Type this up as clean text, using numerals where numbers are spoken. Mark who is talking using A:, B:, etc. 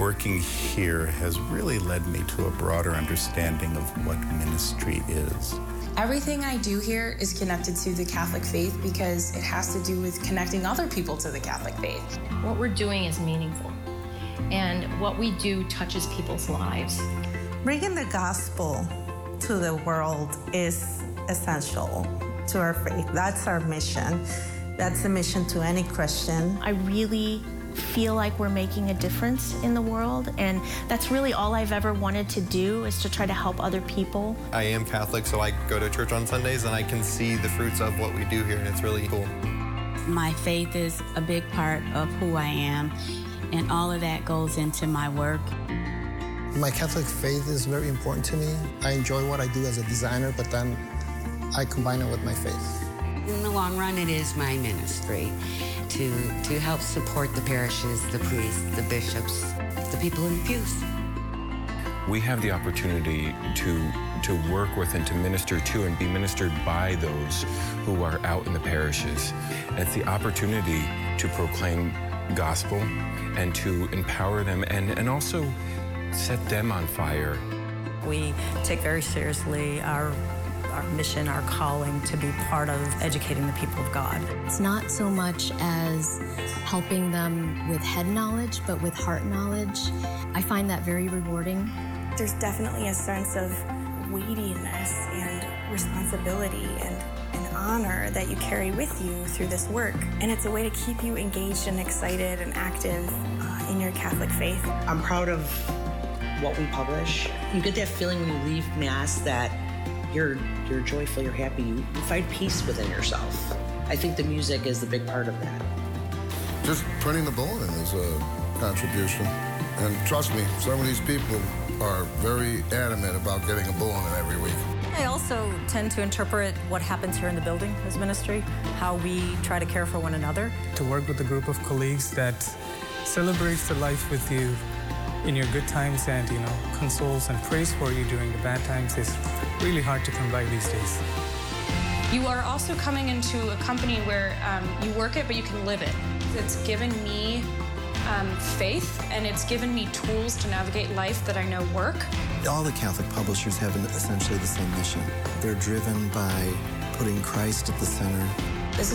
A: Working here has really led me to a broader understanding of what ministry is.
B: Everything I do here is connected to the Catholic faith because it has to do with connecting other people to the Catholic faith.
C: What we're doing is meaningful, and what we do touches people's lives.
D: Bringing the gospel to the world is essential to our faith. That's our mission. That's the mission to any Christian.
E: I really feel like we're making a difference in the world, and that's really all I've ever wanted to do, is to try to help other people.
F: I am Catholic, so I go to church on Sundays, and I can see the fruits of what we do here, and it's really cool.
G: My faith is a big part of who I am, and all of that goes into my work.
H: My Catholic faith is very important to me. I enjoy what I do as a designer, but then I combine it with my faith.
I: In the long run, it is my ministry to help support the parishes, the priests, the bishops, the people in the pews.
J: We have the opportunity to work with and to minister to and be ministered by those who are out in the parishes. And it's the opportunity to proclaim gospel and to empower them and also set them on fire.
K: We take very seriously our mission, our calling to be part of educating the people of God.
L: It's not so much as helping them with head knowledge, but with heart knowledge. I find that very rewarding.
M: There's definitely a sense of weightiness and responsibility and honor that you carry with you through this work. And it's a way to keep you engaged and excited and active in your Catholic faith.
N: I'm proud of what we publish. You get that feeling when you leave Mass that you're joyful, you're happy, you find peace within yourself. I think the music is the big part of that.
O: Just printing the bulletin is a contribution. And trust me, some of these people are very adamant about getting a bulletin every week.
K: I also tend to interpret what happens here in the building as ministry, how we try to care for one another.
P: To work with a group of colleagues that celebrates the life with you in your good times and, consoles and prays for you during the bad times is really hard to come by these days.
B: You are also coming into a company where you work it, but you can live it. It's given me faith, and it's given me tools to navigate life that I know work.
Q: All the Catholic publishers have essentially the same mission. They're driven by putting Christ at the center